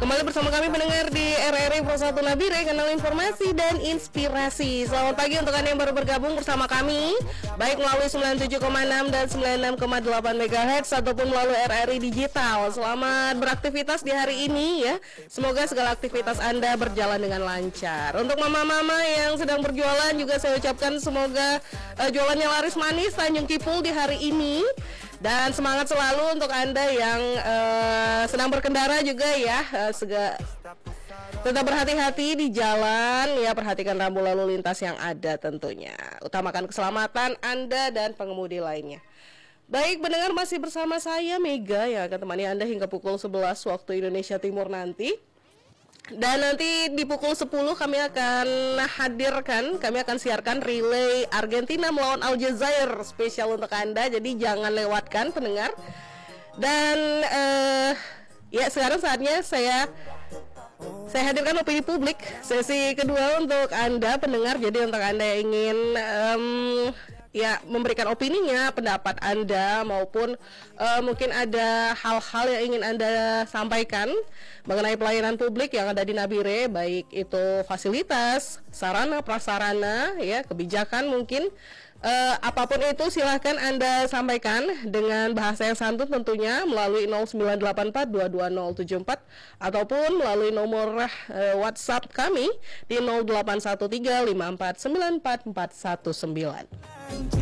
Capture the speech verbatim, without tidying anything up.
Kembali bersama kami pendengar di R R I Pro satu Nabire, kanal informasi dan inspirasi. Selamat pagi untuk Anda yang baru bergabung bersama kami, baik melalui sembilan puluh tujuh koma enam dan sembilan puluh enam koma delapan megahertz ataupun melalui R R I Digital. Selamat beraktivitas di hari ini ya. Semoga segala aktivitas Anda berjalan dengan lancar. Untuk mama-mama yang sedang berjualan juga saya ucapkan semoga uh, jualannya laris manis, Tanjung Kipul di hari ini. Dan semangat selalu untuk Anda yang uh, sedang berkendara juga ya, uh, sega, tetap berhati-hati di jalan ya, perhatikan rambu lalu lintas yang ada tentunya. Utamakan keselamatan Anda dan pengemudi lainnya. Baik, pendengar, masih bersama saya Mega yang akan temani Anda hingga pukul sebelas waktu Indonesia Timur nanti. Dan nanti di pukul sepuluh kami akan hadirkan, kami akan siarkan relay Argentina melawan Aljazair spesial untuk Anda. Jadi jangan lewatkan pendengar. Dan uh, ya sekarang saatnya saya saya hadirkan opini publik sesi kedua untuk Anda pendengar. Jadi untuk Anda yang ingin um, ya memberikan opininya, pendapat Anda, maupun uh, mungkin ada hal-hal yang ingin Anda sampaikan mengenai pelayanan publik yang ada di Nabire, baik itu fasilitas, sarana, prasarana, ya, kebijakan mungkin, uh, apapun itu silahkan Anda sampaikan dengan bahasa yang santun tentunya melalui nol sembilan delapan empat dua dua nol tujuh empat ataupun melalui nomor uh, WhatsApp kami di nol delapan satu tiga lima empat sembilan empat empat satu sembilan.